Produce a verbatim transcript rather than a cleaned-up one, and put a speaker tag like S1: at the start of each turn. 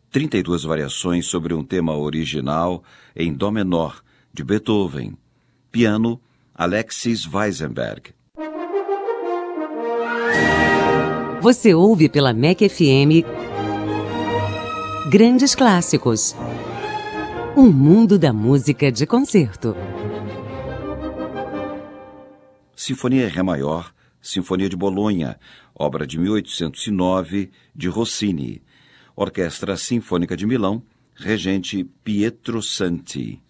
S1: trinta e duas variações sobre um tema original em dó menor, de Beethoven. Piano, Alexis Weissenberg.
S2: Você ouve pela M E C F M Grandes Clássicos. Um mundo da música de concerto.
S1: Sinfonia em Ré maior, Sinfonia de Bolonha, obra de mil oitocentos e nove, de Rossini. Orquestra Sinfônica de Milão, regente Pietro Santi.